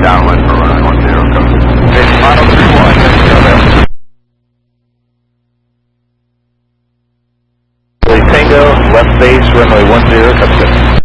downwind for runway 10, comes in. Okay, final 31, Tango, left base, runway 10, comes in.